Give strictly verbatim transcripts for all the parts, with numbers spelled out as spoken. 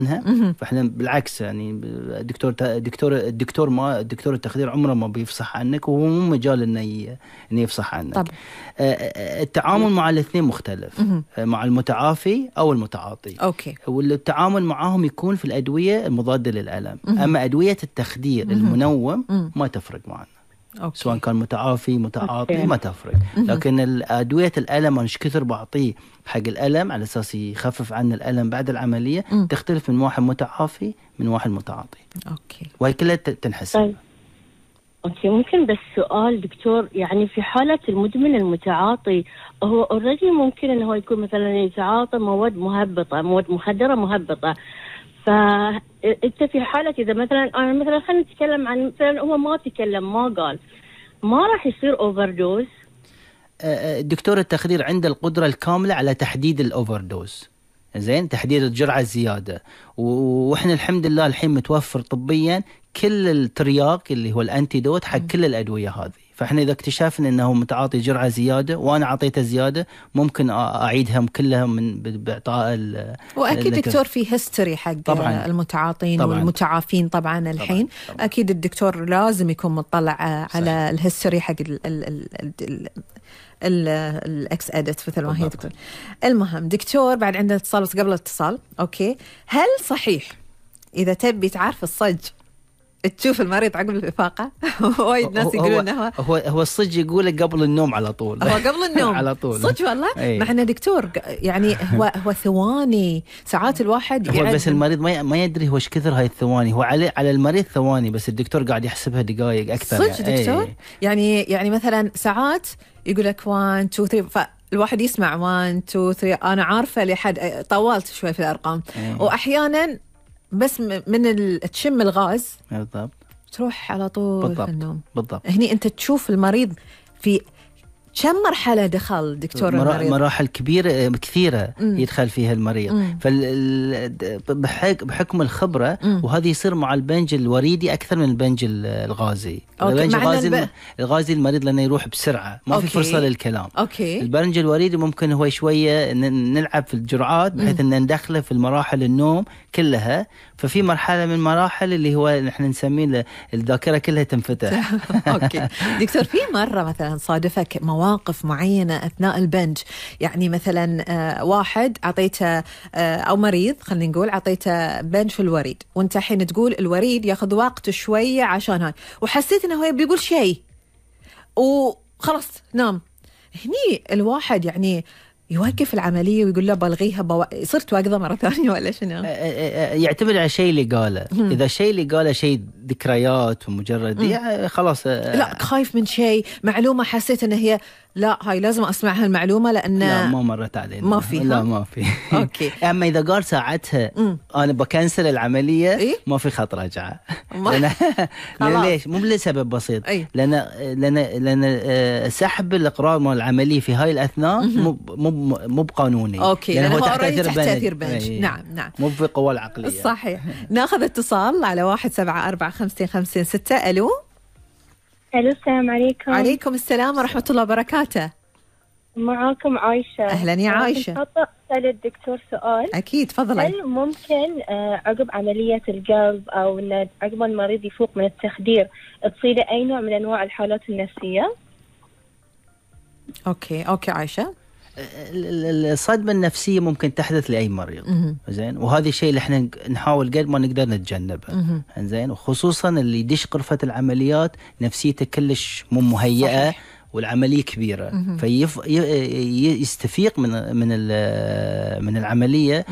فاحنا بالعكس يعني الدكتور الدكتور الدكتور ما الدكتور التخدير عمره ما بيفصح عنك، وهو مو مجال انه انه يفصح عنك. طب. التعامل مع الاثنين مختلف، مع المتعافي او المتعاطي. اوكي. والتعامل معاهم يكون في الادويه المضاده للالم. اما ادويه التخدير المنوم ما تفرق معنا. أوكي. سواء كان متعافي متعاطي أوكي. ما تفرق. لكن الأدوية الألم أنا كثر بعطيه حق الألم على أساس يخفف عنا الألم بعد العملية م. تختلف من واحد متعافي من واحد متعاطي. أوكي. وهي كلها تنحسب. طيب. أوكي، ممكن بس سؤال دكتور، يعني في حالة المدمن المتعاطي هو أوريدي ممكن إنه هو يكون مثلا يتعاطى مواد مهبطة، مواد مخدرة مهبطة، فأنت في حالة إذا مثلا أنا مثلا خلينا نتكلم عن مثلا هو ما تكلم ما قال، ما راح يصير أوفر دوز؟ الدكتور التخدير عنده القدرة الكاملة على تحديد الأوفر دوز، زين، تحديد الجرعة الزيادة، وإحنا الحمد لله الحين متوفر طبيا كل الترياق اللي هو الأنتيدوت حق كل الأدوية هذه. فإحنا إذا اكتشفنا أنه متعاطي جرعة زيادة وأنا أعطيته زيادة ممكن أعيدها كلها من بإعطاء. وأكيد دكتور في هيستوري حق طبعاً المتعاطين طبعاً والمتعافين طبعاً الحين طبعاً طبعاً. أكيد الدكتور لازم يكون مطلع على الهيستوري حق ال ال ال ال الاكس اديت مثل ما هي دكتور. المهم دكتور بعد عندنا اتصال بس قبل الاتصال، اوكي، هل صحيح اذا تبي تعرف الصج تشوف المريض عقب الإفاقة؟ وايد ناس يقولون هو هو هو الصج يقوله قبل النوم على طول. هو قبل النوم على طول صج والله. معنا دكتور يعني هو هو ثواني ساعات الواحد هو بس المريض ما ما يدري هو ايش كثر هاي الثواني، هو على على المريض ثواني بس الدكتور قاعد يحسبها دقائق اكثر. صج يعني. دكتور أي. يعني يعني مثلا ساعات يقول لك واحد اثنين ثلاثة، فالواحد يسمع واحد اثنين ثلاثة، انا عارفه لحد طولت شوي في الارقام. أي. واحيانا بس من تشم الغاز بالضبط تروح على طول بالضبط. في النوم. بالضبط. هني أنت تشوف المريض في كم مرحلة دخل دكتور مرا المريض؟ مراحل كبيرة كثيرة مم. يدخل فيها المريض. فبحكم الخبرة مم. وهذا يصير مع البنج الوريدي أكثر من البنج الغازي. البنج الغازي الب... الغازي المريض لأنه يروح بسرعة ما أوكي. في فرصة للكلام. أوكي. البنج الوريدي ممكن هو شوية نلعب في الجرعات بحيث أن ندخله في المراحل النوم كلها. ففي مرحلة من المراحل اللي هو نحن نسميه الذاكرة كلها تنفتح. أوكي. دكتور في مرة مثلا صادفك مواقف معينة أثناء البنج، يعني مثلا آه واحد عطيته آه أو مريض خلينا نقول عطيته بنج في الوريد، وانت حين تقول الوريد ياخذ وقت شوية عشان هاي، وحسيت انه هو بيقول شيء وخلاص نام، هني الواحد يعني يوقف العملية ويقول له بلغيها بو... صرت واقضة مرة ثانية ولا شنو؟ يعتمد على الشيء اللي قاله. إذا الشيء اللي قاله شيء ذكريات ومجرد يعني خلاص. لا خايف من شيء معلومة حسيت إن هي لا هاي لازم أسمعها المعلومة لأن لا ما مرت علينا ما في. لا ما في. أوكي. أما إذا قال ساعتها مم. أنا بكنسل العملية إيه؟ ما في خط رجعة. لأن ليش؟ مو لسبب بسيط. أي. لأن لأن لأن سحب الإقرار مال العملية في هاي الأثناء مو مو مو بقانوني. أوكي. لأن هو تحت تأثير بنج. نعم نعم. مو في قوة العقلية. صحيح. ناخذ اتصال على واحد سبعة أربعة خمسة خمسة ستة. ألو. ألو السلام عليكم. عليكم السلام ورحمة الله وبركاته. معاكم عايشة. أهلا يا عايشة. كنت أسأل الدكتور سؤال. أكيد تفضلي. هل ممكن عقب عملية القلب أو إن عقب المريض يفوق من التخدير تصير أي نوع من أنواع الحالات النفسية؟ أوكي أوكي عايشة. الصدمة النفسية ممكن تحدث لأي مريض، زين، وهذا الشيء اللي احنا نحاول قد ما نقدر نتجنبه، زين، وخصوصا اللي يدش غرفة العمليات نفسيته كلش مو مهيئة. صحيح. والعملية كبيرة فيستفيق من من من العملية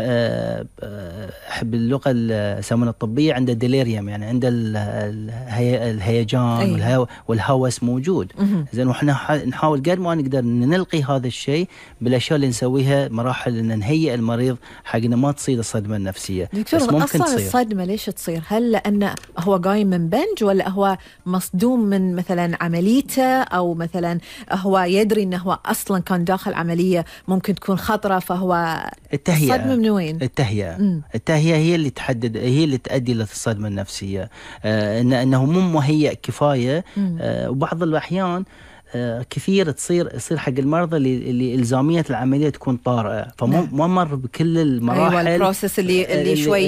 باللغة يسمونها الطبية عنده ديليريوم، يعني عنده الهيجان أيه. والهوس موجود. زين، وإحنا نحاول قد ما نقدر نلقي هذا الشيء بالأشياء اللي نسويها مراحل إن نهيئ المريض حق إنه ما تصير الصدمة النفسية. دكتور أصلا تصير. الصدمة ليش تصير؟ هل لأنه هو قايم من بنج ولا هو مصدوم من مثلا عمليته أو مثلا هو يدري انه هو اصلا كان داخل عمليه ممكن تكون خطره فهو التهيئه. الصدمه من وين؟ التهيئه م. التهيئه هي اللي تحدد، هي اللي تؤدي للصدمه النفسيه. آه انه مو مهيئ كفايه. آه وبعض الاحيان كثير تصير يصير حق المرضى اللي, اللي إلزامية العملية تكون طارئة، فما نعم. مر بكل المراحل. أيوة البروسس اللي اللي شوي